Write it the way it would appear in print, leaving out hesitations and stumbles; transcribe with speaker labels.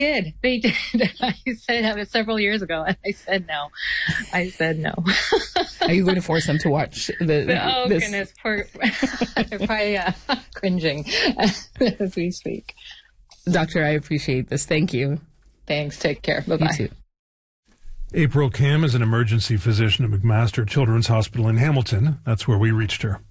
Speaker 1: did. They did. I said it several years ago, and I said no.
Speaker 2: Are you going to force them to watch this?
Speaker 1: Goodness, they're probably cringing as we speak.
Speaker 2: Doctor, I appreciate this. Thank you.
Speaker 1: Thanks. Take care. Bye-bye.
Speaker 2: You too.
Speaker 3: April Kim is an emergency physician at McMaster Children's Hospital in Hamilton. That's where we reached her.